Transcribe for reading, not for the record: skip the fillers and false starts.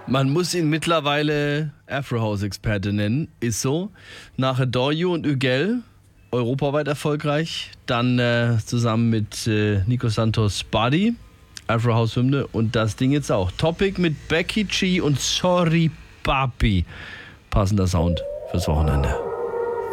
Man muss ihn mittlerweile Afro-House-Experte nennen, ist so. Nach Adore und Ügel, europaweit erfolgreich. Dann zusammen mit Nico Santos Body, Afro-House-Hymne. Und das Ding jetzt auch. Topic mit Becky G und Sorry Papi. Passender Sound fürs Wochenende.